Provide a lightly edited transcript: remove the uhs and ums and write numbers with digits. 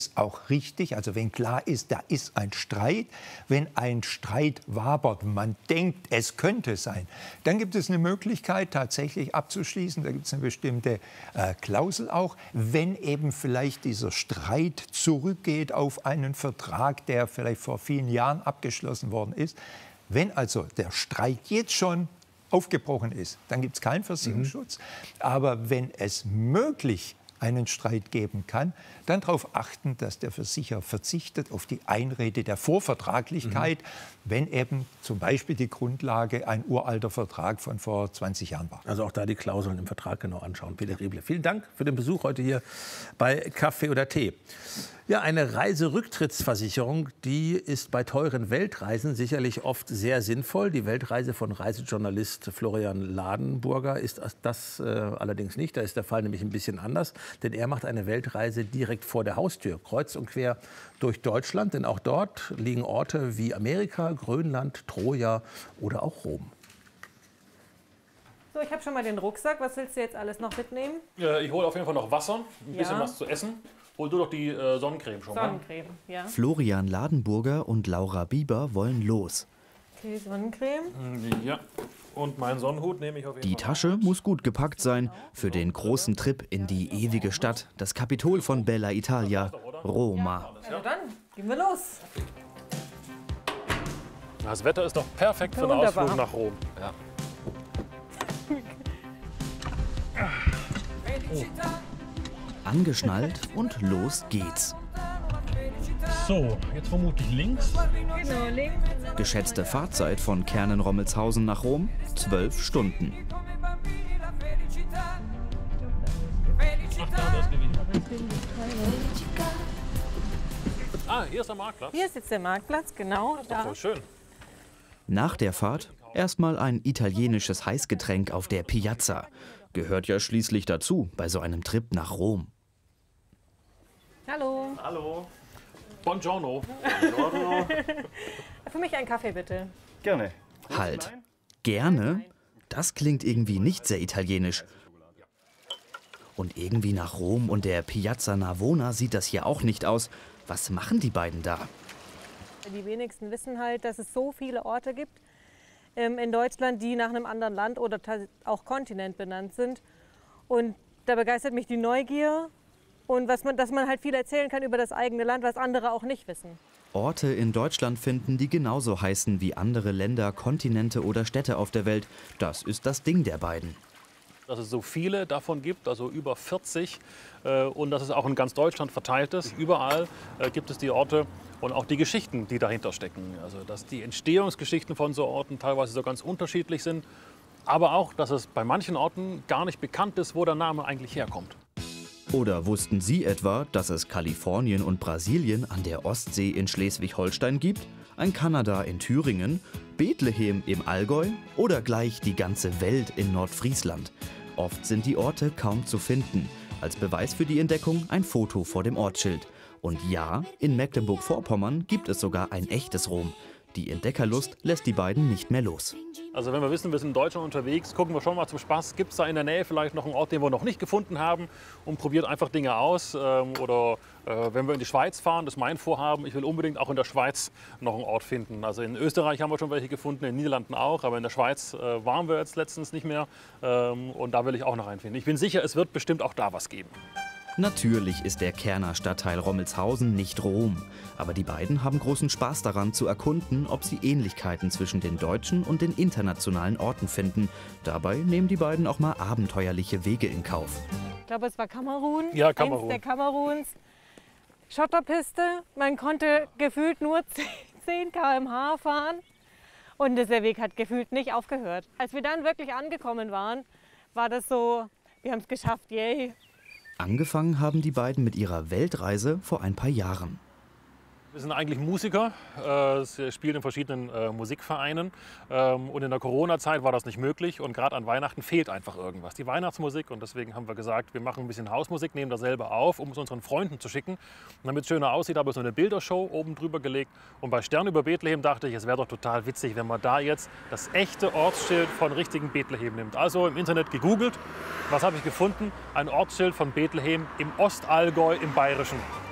auch richtig, also wenn klar ist, da ist ein Streit, wenn ein Streit wabert, man denkt, es könnte sein, dann gibt es eine Möglichkeit, tatsächlich abzuschließen. Da gibt es eine bestimmte Klausel auch, wenn eben vielleicht dieser Streit zurückgeht auf einen Vertrag, der vielleicht vor vielen Jahren abgeschlossen worden ist. Wenn also der Streit jetzt schon aufgebrochen ist, dann gibt es keinen Versicherungsschutz. Aber wenn es möglich einen Streit geben kann, dann darauf achten, dass der Versicherer verzichtet auf die Einrede der Vorvertraglichkeit, wenn eben zum Beispiel die Grundlage ein uralter Vertrag von vor 20 Jahren war. Also auch da die Klauseln im Vertrag genau anschauen. Peter Rieble, vielen Dank für den Besuch heute hier bei Kaffee oder Tee. Ja, eine Reiserücktrittsversicherung, die ist bei teuren Weltreisen sicherlich oft sehr sinnvoll. Die Weltreise von Reisejournalist Florian Ladenburger ist das allerdings nicht. Da ist der Fall nämlich ein bisschen anders, denn er macht eine Weltreise direkt vor der Haustür, kreuz und quer durch Deutschland. Denn auch dort liegen Orte wie Amerika, Grönland, Troja oder auch Rom. So, ich habe schon mal den Rucksack. Was willst du jetzt alles noch mitnehmen? Ich hole auf jeden Fall noch Wasser, ein bisschen was zu essen. Hol du doch die Sonnencreme schon mal. Sonnencreme, ja. Florian Ladenburger und Laura Bieber wollen los. Okay, Sonnencreme. Ja, und meinen Sonnenhut nehme ich auf jeden Fall. Die Tasche muss gut gepackt sein für den großen Trip in die ewige Stadt, das Kapitol von Bella Italia, Roma. Ja, dann gehen wir los. Das Wetter ist doch perfekt für einen Ausflug nach Rom. Ja. Angeschnallt und los geht's. So, jetzt vermutlich links. Genau, links. Geschätzte Fahrzeit von Kernen-Rommelshausen nach Rom 12 Stunden. Ach, da ist gewesen. Ah, hier ist der Marktplatz. Hier ist jetzt der Marktplatz, genau. Da. Voll schön. Nach der Fahrt erstmal ein italienisches Heißgetränk auf der Piazza. Gehört ja schließlich dazu bei so einem Trip nach Rom. Hallo. Hallo. Buongiorno. Buongiorno. Für mich einen Kaffee, bitte. Gerne. Halt. Gerne? Das klingt irgendwie nicht sehr italienisch. Und irgendwie nach Rom und der Piazza Navona sieht das hier auch nicht aus. Was machen die beiden da? Die wenigsten wissen halt, dass es so viele Orte gibt in Deutschland, die nach einem anderen Land oder auch Kontinent benannt sind. Und da begeistert mich die Neugier und dass man halt viel erzählen kann über das eigene Land, was andere auch nicht wissen. Orte in Deutschland finden, die genauso heißen wie andere Länder, Kontinente oder Städte auf der Welt. Das ist das Ding der beiden. Dass es so viele davon gibt, also über 40, und dass es auch in ganz Deutschland verteilt ist. Überall gibt es die Orte und auch die Geschichten, die dahinter stecken. Also dass die Entstehungsgeschichten von so Orten teilweise so ganz unterschiedlich sind, aber auch, dass es bei manchen Orten gar nicht bekannt ist, wo der Name eigentlich herkommt. Oder wussten Sie etwa, dass es Kalifornien und Brasilien an der Ostsee in Schleswig-Holstein gibt, ein Kanada in Thüringen, Bethlehem im Allgäu oder gleich die ganze Welt in Nordfriesland? Oft sind die Orte kaum zu finden. Als Beweis für die Entdeckung ein Foto vor dem Ortsschild. Und ja, in Mecklenburg-Vorpommern gibt es sogar ein echtes Rom. Die Entdeckerlust lässt die beiden nicht mehr los. Also wenn wir wissen, wir sind in Deutschland unterwegs, gucken wir schon mal zum Spaß, gibt es da in der Nähe vielleicht noch einen Ort, den wir noch nicht gefunden haben, und probiert einfach Dinge aus. Oder wenn wir in die Schweiz fahren, das ist mein Vorhaben, ich will unbedingt auch in der Schweiz noch einen Ort finden. Also in Österreich haben wir schon welche gefunden, in den Niederlanden auch, aber in der Schweiz waren wir jetzt letztens nicht mehr, und da will ich auch noch einen finden. Ich bin sicher, es wird bestimmt auch da was geben. Natürlich ist der Kerner Stadtteil Rommelshausen nicht Rom. Aber die beiden haben großen Spaß daran zu erkunden, ob sie Ähnlichkeiten zwischen den deutschen und den internationalen Orten finden. Dabei nehmen die beiden auch mal abenteuerliche Wege in Kauf. Ich glaube, es war Kamerun. Ja, Kamerun. Eins der Kameruns. Schotterpiste. Man konnte gefühlt nur 10 km/h fahren. Und der Weg hat gefühlt nicht aufgehört. Als wir dann wirklich angekommen waren, war das so, wir haben es geschafft, yay. Angefangen haben die beiden mit ihrer Weltreise vor ein paar Jahren. Wir sind eigentlich Musiker, spielen in verschiedenen Musikvereinen, und in der Corona-Zeit war das nicht möglich und gerade an Weihnachten fehlt einfach irgendwas, die Weihnachtsmusik, und deswegen haben wir gesagt, wir machen ein bisschen Hausmusik, nehmen das selber auf, um es unseren Freunden zu schicken. Und damit es schöner aussieht, habe ich so eine Bildershow oben drüber gelegt, und bei Stern über Bethlehem dachte ich, es wäre doch total witzig, wenn man da jetzt das echte Ortsschild von richtigen Bethlehem nimmt. Also im Internet gegoogelt, was habe ich gefunden? Ein Ortsschild von Bethlehem im Ostallgäu im Bayerischen.